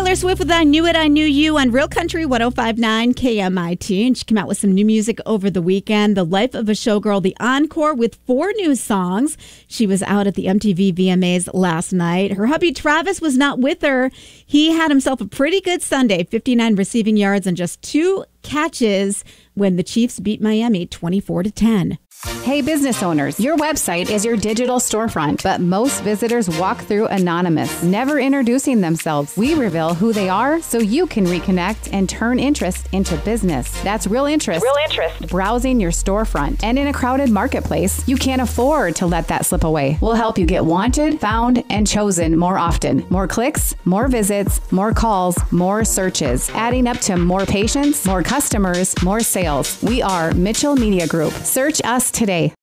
Taylor Swift with I Knew It, I Knew You on Real Country 105.9 KMIT. And she came out with some new music over the weekend. The Life of a Showgirl, the encore with 4 new songs. She was out at the MTV VMAs last night. Her hubby Travis was not with her. He had himself a pretty good Sunday, 59 receiving yards and just 2 catches when the Chiefs beat Miami 24-10. Hey, business owners, your website is your digital storefront, but most visitors walk through anonymous, never introducing themselves. We reveal who they are so you can reconnect and turn interest into business. That's real interest. Real interest. Browsing your storefront. And in a crowded marketplace, you can't afford to let that slip away. We'll help you get wanted, found, and chosen more often. More clicks, more visits, more calls, more searches, adding up to more patients, more customers, more sales. We are Mitchell Media Group. Search us today.